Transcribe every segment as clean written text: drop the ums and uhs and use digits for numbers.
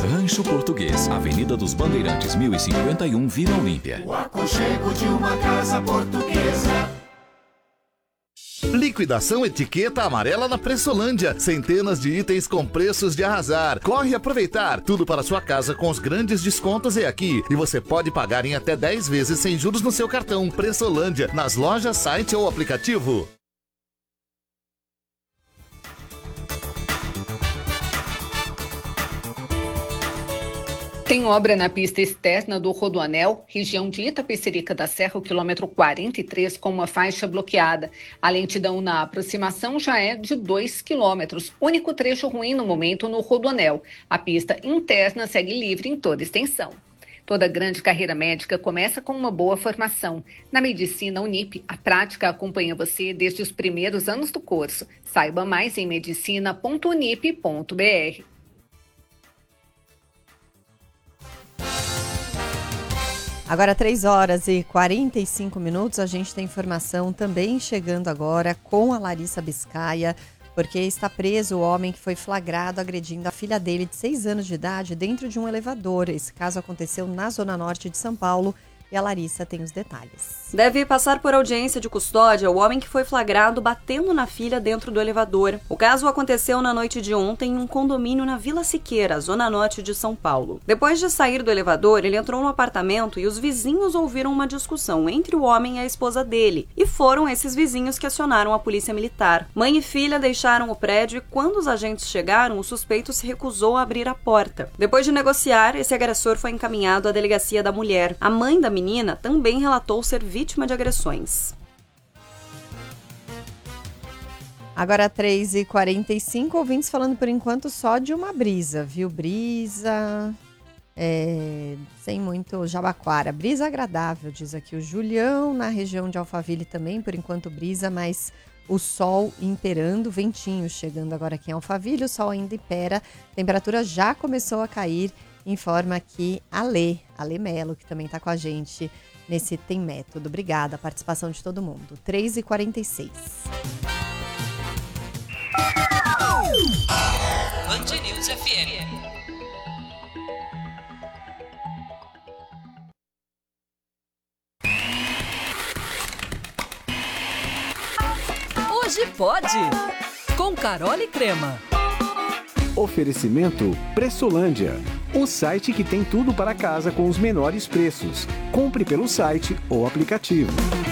Rancho Português, Avenida dos Bandeirantes, 1051, Vila Olímpia. O aconchego de uma casa portuguesa. Liquidação Etiqueta Amarela na Pressolândia. Centenas de itens com preços de arrasar. Corre aproveitar. Tudo para sua casa com os grandes descontos é aqui. E você pode pagar em até 10 vezes sem juros no seu cartão. Pressolândia, nas lojas, site ou aplicativo. Tem obra na pista externa do Rodoanel, região de Itapecerica da Serra, o quilômetro 43, com uma faixa bloqueada. A lentidão na aproximação já é de 2 quilômetros. Único trecho ruim no momento no Rodoanel. A pista interna segue livre em toda extensão. Toda grande carreira médica começa com uma boa formação. Na Medicina Unip, a prática acompanha você desde os primeiros anos do curso. Saiba mais em medicina.unip.br. Agora 3h45, a gente tem informação também chegando agora com a Larissa Biscaia, porque está preso o homem que foi flagrado agredindo a filha dele de 6 anos de idade dentro de um elevador. Esse caso aconteceu na Zona Norte de São Paulo e a Larissa tem os detalhes. Deve passar por audiência de custódia o homem que foi flagrado batendo na filha dentro do elevador. O caso aconteceu na noite de ontem em um condomínio na Vila Siqueira, Zona Norte de São Paulo. Depois de sair do elevador, ele entrou no apartamento e os vizinhos ouviram uma discussão entre o homem e a esposa dele. E foram esses vizinhos que acionaram a polícia militar. Mãe e filha deixaram o prédio e quando os agentes chegaram, o suspeito se recusou a abrir a porta. Depois de negociar, esse agressor foi encaminhado à delegacia da mulher. A mãe da menina também relatou ser vítima de agressões. Agora 3h45, ouvintes falando por enquanto só de uma brisa, viu? Brisa, sem muito Jabaquara. Brisa agradável, diz aqui o Julião, na região de Alphaville também, por enquanto brisa, mas o sol imperando, ventinho chegando agora aqui em Alphaville, o sol ainda impera, a temperatura já começou a cair, informa aqui a Lê Melo, que também está com a gente nesse Tem Método. Obrigada a participação de todo mundo. 3h46. Band News FM. Hoje pode. Com Carol e Crema. Oferecimento Pressolândia, o site que tem tudo para casa com os menores preços. Compre pelo site ou aplicativo.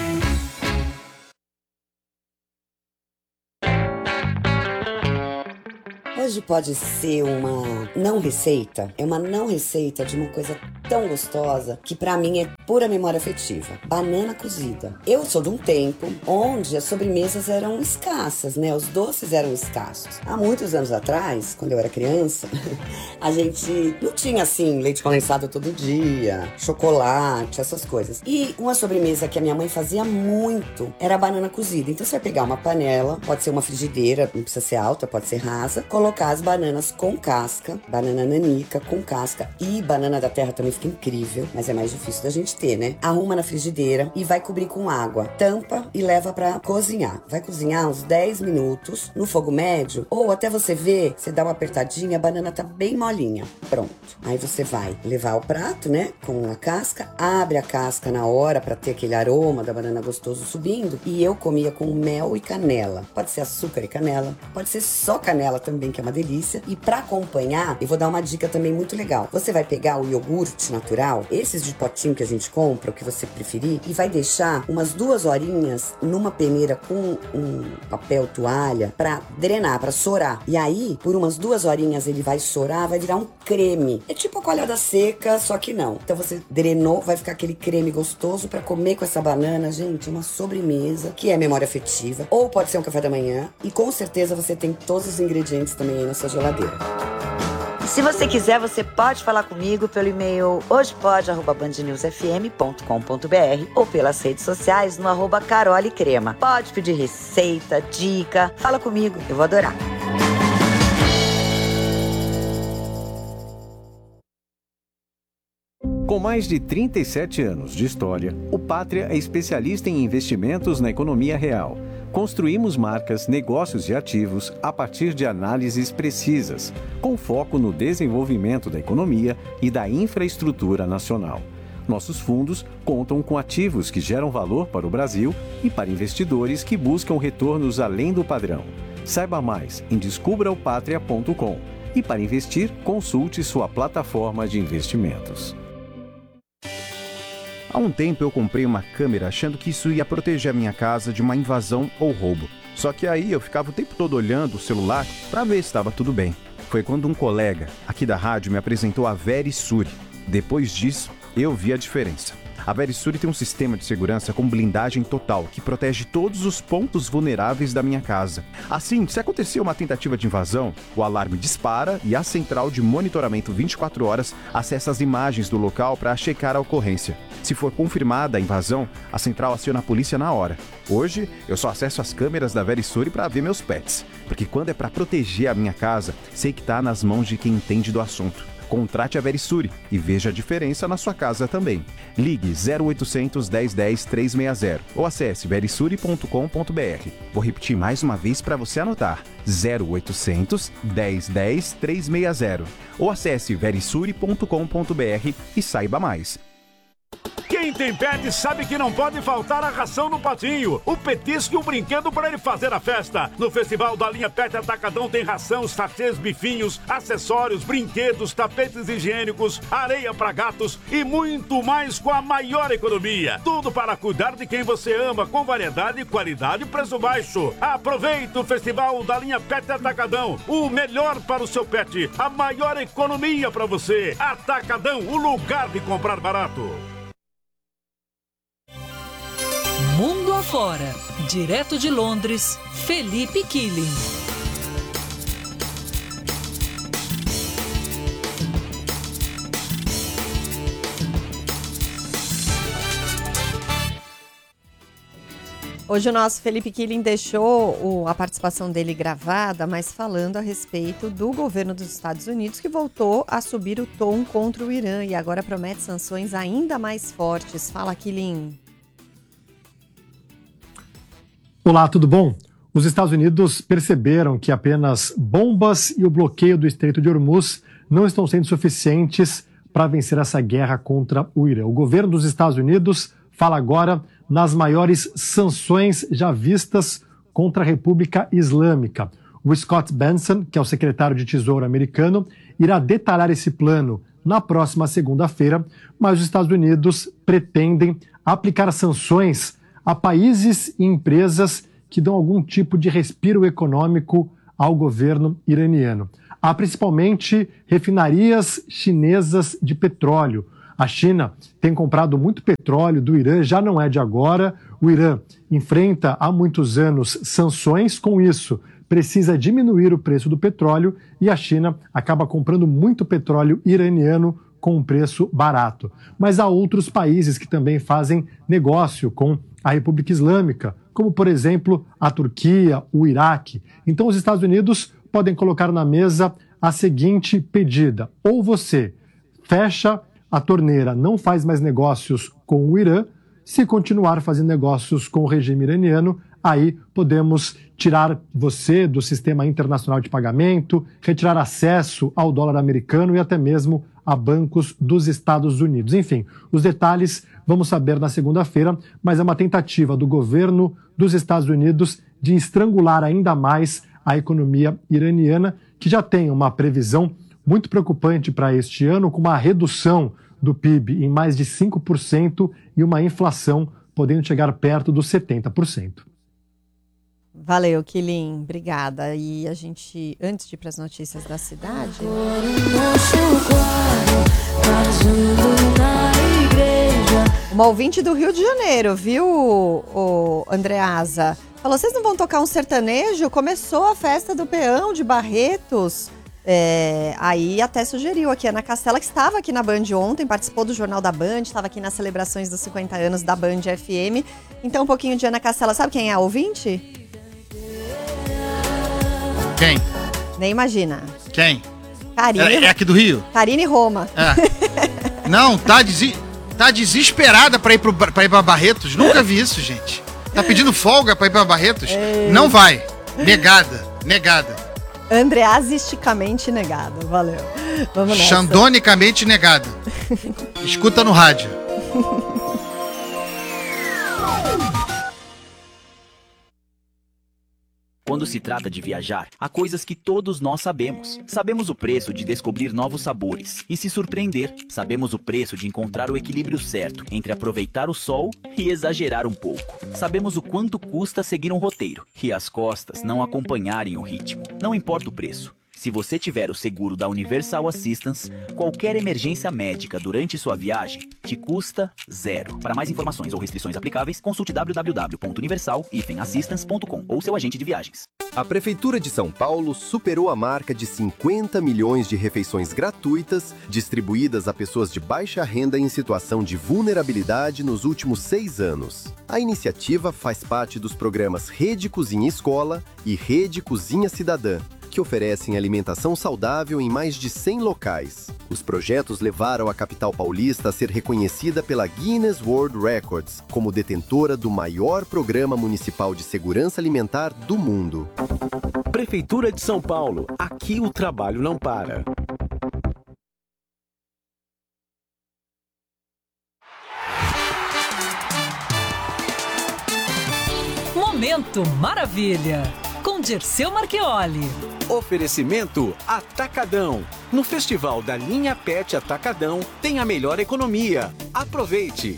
Hoje pode ser uma não receita, é uma não receita de uma coisa tão gostosa que pra mim é pura memória afetiva. Banana cozida. Eu sou de um tempo onde as sobremesas eram escassas, né? Os doces eram escassos. Há muitos anos atrás, quando eu era criança, a gente não tinha assim leite condensado todo dia, chocolate, essas coisas. E uma sobremesa que a minha mãe fazia muito era a banana cozida. Então você vai pegar uma panela, pode ser uma frigideira, não precisa ser alta, pode ser rasa, colocar as bananas com casca, banana nanica com casca e banana da terra também fica incrível, mas é mais difícil da gente ter, né? Arruma na frigideira e vai cobrir com água. Tampa e leva pra cozinhar. Vai cozinhar uns 10 minutos no fogo médio ou até você ver, você dá uma apertadinha, a banana tá bem molinha. Pronto. Aí você vai levar o prato, né? Com a casca, abre a casca na hora pra ter aquele aroma da banana gostoso subindo e eu comia com mel e canela. Pode ser açúcar e canela, pode ser só canela também, que é uma delícia. E pra acompanhar, eu vou dar uma dica também muito legal. Você vai pegar o iogurte natural, esses de potinho que a gente compra, o que você preferir, e vai deixar umas 2 horinhas numa peneira com um papel toalha pra drenar, pra sorar. E aí, por umas 2 horinhas ele vai sorar, vai virar um creme. É tipo a coalhada seca, só que não. Então você drenou, vai ficar aquele creme gostoso pra comer com essa banana. Gente, uma sobremesa que é memória afetiva. Ou pode ser um café da manhã. E com certeza você tem todos os ingredientes também aí na sua geladeira. Se você quiser, você pode falar comigo pelo e-mail hojepode@bandnewsfm.com.br ou pelas redes sociais no @carolecrema. Pode pedir receita, dica, fala comigo, eu vou adorar. Com mais de 37 anos de história, o Pátria é especialista em investimentos na economia real. Construímos marcas, negócios e ativos a partir de análises precisas, com foco no desenvolvimento da economia e da infraestrutura nacional. Nossos fundos contam com ativos que geram valor para o Brasil e para investidores que buscam retornos além do padrão. Saiba mais em descubraopatria.com e para investir, consulte sua plataforma de investimentos. Há um tempo eu comprei uma câmera achando que isso ia proteger a minha casa de uma invasão ou roubo. Só que aí eu ficava o tempo todo olhando o celular para ver se estava tudo bem. Foi quando um colega aqui da rádio me apresentou a Verisure. Depois disso, eu vi a diferença. A Verisure tem um sistema de segurança com blindagem total que protege todos os pontos vulneráveis da minha casa. Assim, se acontecer uma tentativa de invasão, o alarme dispara e a central de monitoramento 24 horas acessa as imagens do local para checar a ocorrência. Se for confirmada a invasão, a central aciona a polícia na hora. Hoje, eu só acesso as câmeras da Verisure para ver meus pets, porque quando é para proteger a minha casa, sei que está nas mãos de quem entende do assunto. Contrate a Verisure e veja a diferença na sua casa também. Ligue 0800 1010 360 ou acesse verisure.com.br. Vou repetir mais uma vez para você anotar. 0800 1010 360 ou acesse verisure.com.br e saiba mais. Quem tem pet sabe que não pode faltar a ração no patinho, o petisco e o brinquedo para ele fazer a festa. No Festival da Linha Pet Atacadão tem ração, sachês, bifinhos, acessórios, brinquedos, tapetes higiênicos, areia para gatos e muito mais com a maior economia. Tudo para cuidar de quem você ama, com variedade, qualidade e preço baixo. Aproveite o Festival da Linha Pet Atacadão, o melhor para o seu pet, a maior economia para você. Atacadão, o lugar de comprar barato. Mundo afora, direto de Londres, Felipe Killing. Hoje o nosso Felipe Killing deixou a participação dele gravada, mas falando a respeito do governo dos Estados Unidos, que voltou a subir o tom contra o Irã e agora promete sanções ainda mais fortes. Fala, Killing. Olá, tudo bom? Os Estados Unidos perceberam que apenas bombas e o bloqueio do Estreito de Hormuz não estão sendo suficientes para vencer essa guerra contra o Irã. O governo dos Estados Unidos fala agora nas maiores sanções já vistas contra a República Islâmica. O Scott Bessent, que é o secretário de Tesouro americano, irá detalhar esse plano na próxima segunda-feira, mas os Estados Unidos pretendem aplicar sanções a países e empresas que dão algum tipo de respiro econômico ao governo iraniano. Há principalmente refinarias chinesas de petróleo. A China tem comprado muito petróleo do Irã, já não é de agora. O Irã enfrenta há muitos anos sanções, com isso precisa diminuir o preço do petróleo e a China acaba comprando muito petróleo iraniano com um preço barato. Mas há outros países que também fazem negócio com a República Islâmica, como, por exemplo, a Turquia, o Iraque. Então, os Estados Unidos podem colocar na mesa a seguinte pedida: ou você fecha a torneira, não faz mais negócios com o Irã, se continuar fazendo negócios com o regime iraniano, aí podemos tirar você do sistema internacional de pagamento, retirar acesso ao dólar americano e até mesmo a bancos dos Estados Unidos. Enfim, os detalhes vamos saber na segunda-feira, mas é uma tentativa do governo dos Estados Unidos de estrangular ainda mais a economia iraniana, que já tem uma previsão muito preocupante para este ano, com uma redução do PIB em mais de 5% e uma inflação podendo chegar perto dos 70%. Valeu, Killing. Obrigada. E a gente, antes de ir para as notícias da cidade... Uma ouvinte do Rio de Janeiro, viu, o Andreasa? Falou, vocês não vão tocar um sertanejo? Começou a festa do peão de Barretos. Aí até sugeriu aqui a Ana Castela, que estava aqui na Band ontem, participou do Jornal da Band, estava aqui nas celebrações dos 50 anos da Band FM. Então um pouquinho de Ana Castela. Sabe quem é a ouvinte? Quem? Nem imagina. Quem? Karine. É aqui do Rio? Karine Roma. Não, tá desesperada pra ir pra Barretos. Nunca vi isso, gente. Tá pedindo folga pra ir pra Barretos? Não vai. Negada. Andreasisticamente negada. Valeu. Vamos nessa. Xandonicamente negada. Escuta no rádio. Quando se trata de viajar, há coisas que todos nós sabemos. Sabemos o preço de descobrir novos sabores e se surpreender. Sabemos o preço de encontrar o equilíbrio certo entre aproveitar o sol e exagerar um pouco. Sabemos o quanto custa seguir um roteiro e as costas não acompanharem o ritmo. Não importa o preço. Se você tiver o seguro da Universal Assistance, qualquer emergência médica durante sua viagem te custa zero. Para mais informações ou restrições aplicáveis, consulte www.universal-assistance.com ou seu agente de viagens. A Prefeitura de São Paulo superou a marca de 50 milhões de refeições gratuitas distribuídas a pessoas de baixa renda em situação de vulnerabilidade nos últimos 6 anos. A iniciativa faz parte dos programas Rede Cozinha Escola e Rede Cozinha Cidadã, que oferecem alimentação saudável em mais de 100 locais. Os projetos levaram a capital paulista a ser reconhecida pela Guinness World Records como detentora do maior programa municipal de segurança alimentar do mundo. Prefeitura de São Paulo. Aqui o trabalho não para. Momento Maravilha, com Dirceu Marchioli. Oferecimento Atacadão. No Festival da Linha Pet Atacadão tem a melhor economia. Aproveite!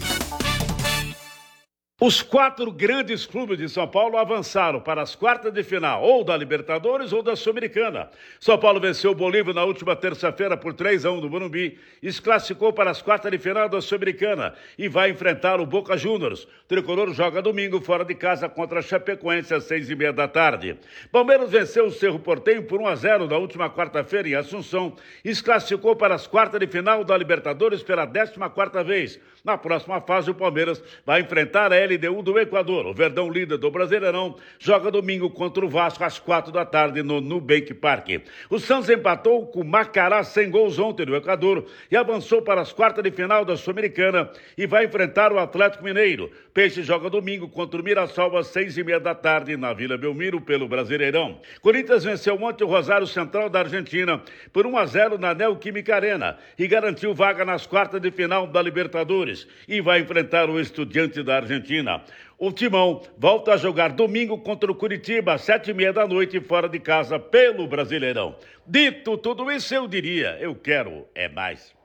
Os 4 grandes clubes de São Paulo avançaram para as quartas de final, ou da Libertadores ou da Sul-Americana. São Paulo venceu o Bolívar na última terça-feira por 3-1 no Morumbi e se classificou para as quartas de final da Sul-Americana e vai enfrentar o Boca Juniors. O tricolor joga domingo fora de casa contra a Chapecoense às 6h30 da tarde. Palmeiras venceu o Cerro Porteño por 1-0 na última quarta-feira em Assunção e se classificou para as quartas de final da Libertadores pela 14ª vez. Na próxima fase, o Palmeiras vai enfrentar a LDU do Equador. O Verdão, líder do Brasileirão, joga domingo contra o Vasco às 4 da tarde no Nubank Park. O Santos empatou com o Macará sem gols ontem no Equador e avançou para as quartas de final da Sul-Americana e vai enfrentar o Atlético Mineiro. Peixe joga domingo contra o Mirassol às 6h30 da tarde na Vila Belmiro pelo Brasileirão. Corinthians venceu ontem o Rosário Central da Argentina por 1-0 na Neoquímica Arena e garantiu vaga nas quartas de final da Libertadores e vai enfrentar o Estudiantes da Argentina. O Timão volta a jogar domingo contra o Curitiba às 7h30 da noite fora de casa pelo Brasileirão. Dito tudo isso, eu diria, eu quero é mais.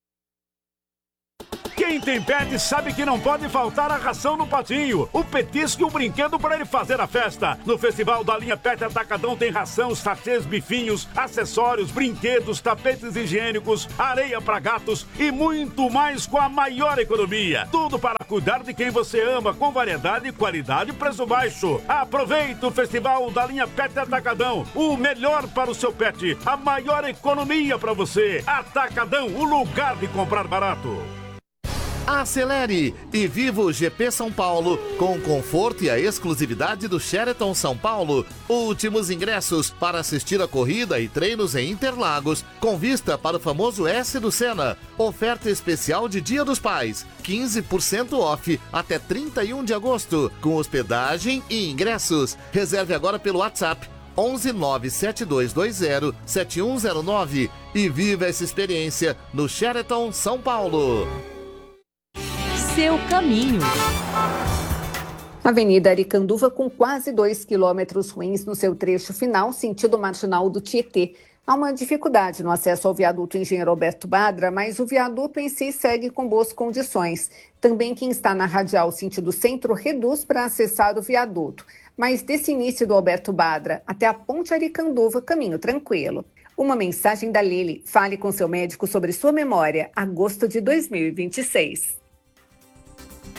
Quem tem pet sabe que não pode faltar a ração no patinho, o petisco e o brinquedo para ele fazer a festa. No Festival da Linha Pet Atacadão tem ração, sachês, bifinhos, acessórios, brinquedos, tapetes higiênicos, areia para gatos e muito mais com a maior economia. Tudo para cuidar de quem você ama, com variedade, qualidade e preço baixo. Aproveita o Festival da Linha Pet Atacadão, o melhor para o seu pet, a maior economia para você. Atacadão, o lugar de comprar barato. Acelere e viva o GP São Paulo com o conforto e a exclusividade do Sheraton São Paulo. Últimos ingressos para assistir a corrida e treinos em Interlagos com vista para o famoso S do Senna. Oferta especial de Dia dos Pais, 15% off até 31 de agosto, com hospedagem e ingressos. Reserve agora pelo WhatsApp 11 97220 7109 e viva essa experiência no Sheraton São Paulo. Seu caminho. Avenida Aricanduva com quase 2 quilômetros ruins no seu trecho final, sentido marginal do Tietê. Há uma dificuldade no acesso ao viaduto Engenheiro Alberto Badra, mas o viaduto em si segue com boas condições. Também quem está na radial sentido centro reduz para acessar o viaduto. Mas desse início do Alberto Badra até a Ponte Aricanduva, caminho tranquilo. Uma mensagem da Lili. Fale com seu médico sobre sua memória. Agosto de 2026.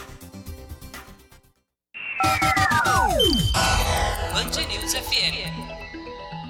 Band News FM.